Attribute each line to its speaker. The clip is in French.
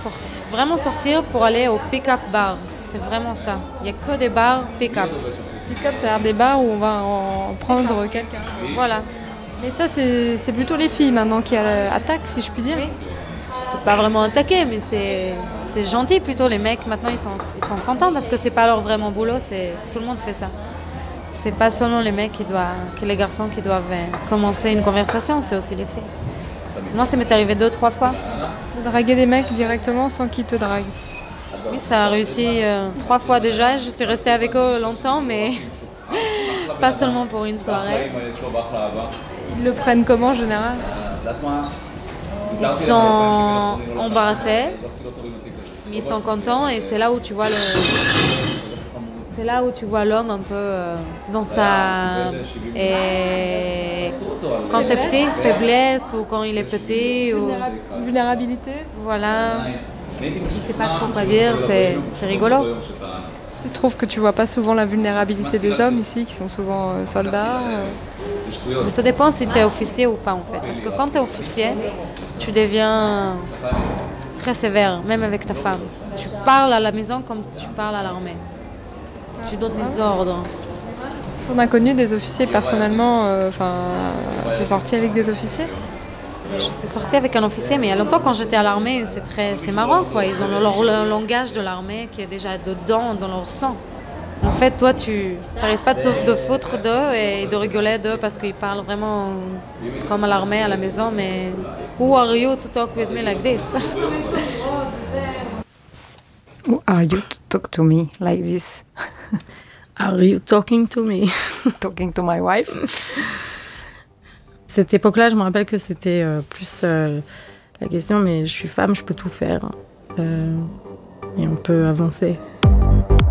Speaker 1: vraiment sortir pour aller au pick-up bar. C'est vraiment ça. Il n'y a que des bars pick-up.
Speaker 2: Pick-up, c'est des bars où on va en prendre quelqu'un.
Speaker 1: Voilà.
Speaker 2: Mais ça, c'est plutôt les filles maintenant qui attaquent, si je puis dire.
Speaker 1: Oui. C'est pas vraiment attaqué, mais c'est gentil plutôt. Les mecs, maintenant, ils sont contents parce que c'est pas leur vraiment boulot. Tout le monde fait ça. C'est pas seulement les mecs les garçons qui doivent commencer une conversation, c'est aussi les filles. Moi, ça m'est arrivé 2-3 fois.
Speaker 2: De draguer des mecs directement sans qu'ils te draguent.
Speaker 1: Oui, ça a réussi 3 fois déjà. Je suis restée avec eux longtemps, mais pas seulement pour une soirée.
Speaker 2: Ils le prennent comment en général?
Speaker 1: Ils sont embarrassés, mais ils sont contents et c'est là où tu vois l'homme un peu dans sa quand t'es petit, faiblesse ou quand il est petit ou
Speaker 2: Vulnérabilité.
Speaker 1: voilà. Je sais pas trop quoi dire, c'est rigolo.
Speaker 2: Je trouve que tu vois pas souvent la vulnérabilité des hommes ici, qui sont souvent soldats.
Speaker 1: Mais ça dépend si tu es officier ou pas en fait. Parce que quand tu es officier, tu deviens très sévère, même avec ta femme. Tu parles à la maison comme tu parles à l'armée. Tu donnes des ordres.
Speaker 2: On a connu des officiers personnellement, t'es sortie avec des officiers?
Speaker 1: Je suis sortie avec un officier, mais il y a longtemps quand j'étais à l'armée, c'est marrant quoi. Ils ont leur langage de l'armée qui est déjà dedans, dans leur sang. En fait, toi, tu n'arrives pas de foutre d'eux et de rigoler d'eux parce qu'ils parlent vraiment comme à l'armée, à la maison, mais who are you to talk with me like this?
Speaker 2: Who are you to talk to me like this?
Speaker 3: Are you talking to me?
Speaker 2: Talking to my wife?
Speaker 3: Cette époque-là, je me rappelle que c'était plus la question, mais je suis femme, je peux tout faire. Et on peut avancer.